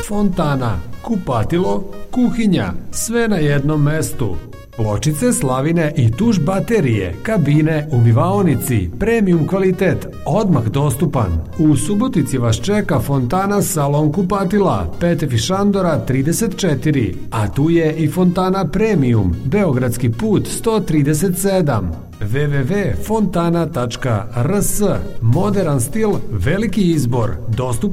fontana, kupatilo, kuhinja, sve na jednom mestu. Pločice, slavine i tuš baterije, kabine, umivaonici, premium kvalitet, odmah dostupan. U Subotici vas čeka fontana Salon kupatila, Petefi Šandora 34, a tu je i fontana Premium, Beogradski put 137. www.fontana.rs. Moderan stil, veliki izbor, dostupan